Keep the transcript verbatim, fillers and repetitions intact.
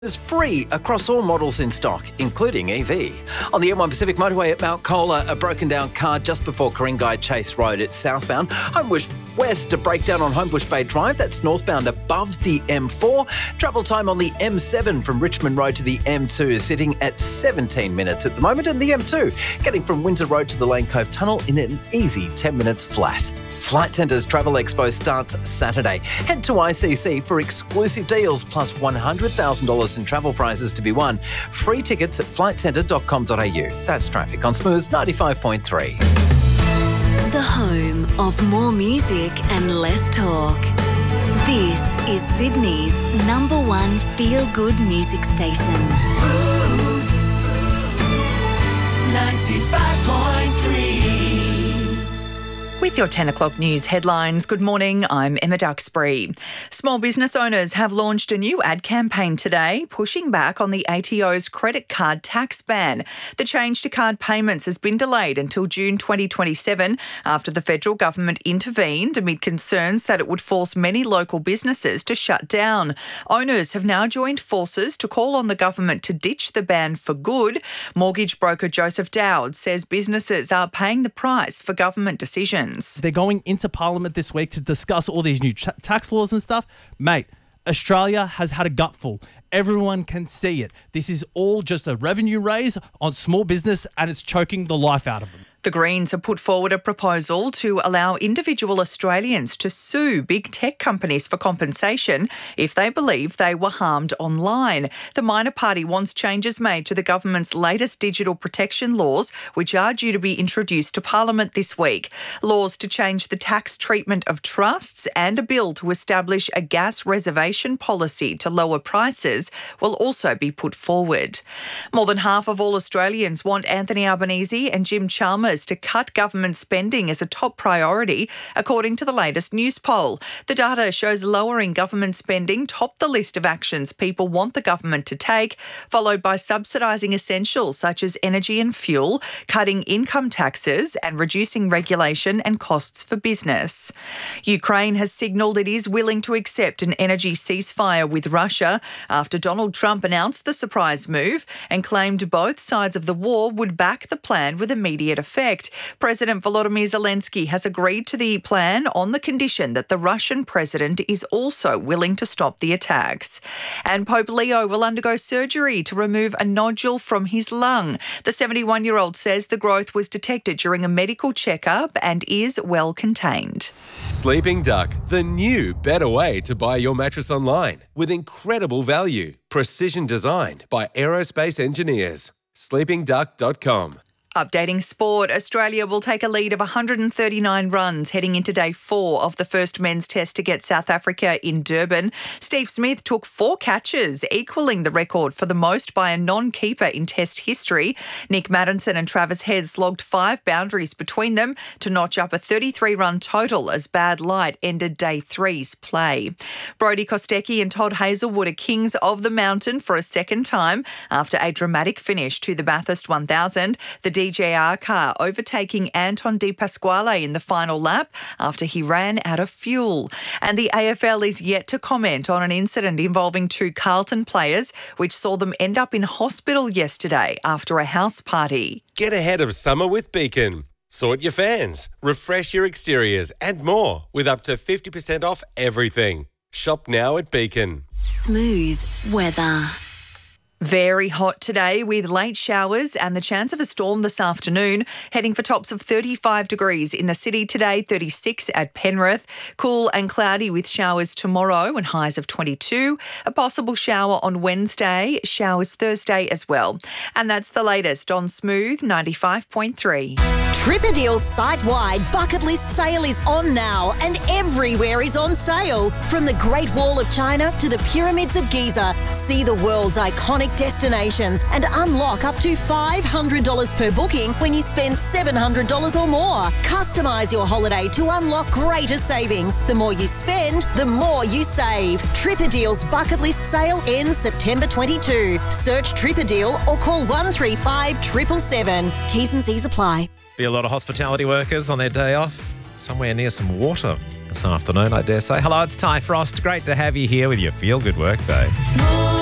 Is free across all models in stock, including E V. On the M one Pacific motorway at Mount Cola, a broken down car just before Coringai Chase Road. It's southbound. Homebush West, a breakdown on Homebush Bay Drive. That's northbound above the M four. Travel time on the M seven from Richmond Road to the M two is sitting at seventeen minutes at the moment. And the M two, getting from Windsor Road to the Lane Cove Tunnel in an easy ten minutes flat. Flight Centre's Travel Expo starts Saturday. Head to I C C for exclusive deals plus one hundred thousand dollars in travel prizes to be won. Free tickets at flight centre dot com dot a u. That's traffic on Smooth ninety-five point three. The home of more music and less talk. This is Sydney's number one feel-good music station. Smooth ninety-five point three. With your ten o'clock news headlines, good morning, I'm Emma Duxbury. Small business owners have launched a new ad campaign today, pushing back on the A T O's credit card tax ban. The change to card payments has been delayed until June twenty twenty-seven after the federal government intervened amid concerns that it would force many local businesses to shut down. Owners have now joined forces to call on the government to ditch the ban for good. Mortgage broker Joseph Dowd says businesses are paying the price for government decisions. They're going into Parliament this week to discuss all these new tra- tax laws and stuff. Mate, Australia has had a gutful. Everyone can see it. This is all just a revenue raise on small business and it's choking the life out of them. The Greens have put forward a proposal to allow individual Australians to sue big tech companies for compensation if they believe they were harmed online. The minor party wants changes made to the government's latest digital protection laws, which are due to be introduced to Parliament this week. Laws to change the tax treatment of trusts and a bill to establish a gas reservation policy to lower prices will also be put forward. More than half of all Australians want Anthony Albanese and Jim Chalmers to cut government spending as a top priority, according to the latest news poll. The data shows lowering government spending topped the list of actions people want the government to take, followed by subsidising essentials such as energy and fuel, cutting income taxes and reducing regulation and costs for business. Ukraine has signalled it is willing to accept an energy ceasefire with Russia after Donald Trump announced the surprise move and claimed both sides of the war would back the plan with immediate effect. President Volodymyr Zelensky has agreed to the plan on the condition that the Russian president is also willing to stop the attacks. And Pope Leo will undergo surgery to remove a nodule from his lung. The seventy-one-year-old says the growth was detected during a medical checkup and is well contained. Sleeping Duck, the new, better way to buy your mattress online with incredible value. Precision designed by aerospace engineers. sleeping duck dot com. Updating sport, Australia will take a lead of one hundred thirty-nine runs heading into day four of the first men's test to get South Africa in Durban. Steve Smith took four catches, equalling the record for the most by a non-keeper in test history. Nick Maddinson and Travis Head slogged five boundaries between them to notch up a thirty-three run total as bad light ended day three's play. Brodie Kostecki and Todd Hazelwood are kings of the mountain for a second time after a dramatic finish to the Bathurst one thousand. The D J R car overtaking Anton De Pasquale in the final lap after he ran out of fuel. And the A F L is yet to comment on an incident involving two Carlton players, which saw them end up in hospital yesterday after a house party. Get ahead of summer with Beacon. Sort your fans, refresh your exteriors and more with up to fifty percent off everything. Shop now at Beacon. Smooth weather. Very hot today with late showers and the chance of a storm this afternoon, heading for tops of thirty-five degrees in the city today, thirty-six at Penrith. Cool and cloudy with showers tomorrow and highs of twenty-two. A possible shower on Wednesday, showers Thursday as well. And that's the latest on Smooth ninety-five point three. Tripadeal's site-wide bucket list sale is on now and everywhere is on sale. From the Great Wall of China to the Pyramids of Giza, see the world's iconic destinations and unlock up to five hundred dollars per booking when you spend seven hundred dollars or more. Customise your holiday to unlock greater savings. The more you spend, the more you save. Tripadeal's bucket list sale ends September twenty-second. Search Tripadeal or call one three five seven seven seven. T's and C's apply. Be a lot of hospitality workers on their day off, somewhere near some water this afternoon, I dare say. Hello, it's Ty Frost. Great to have you here with your Feel Good Workday.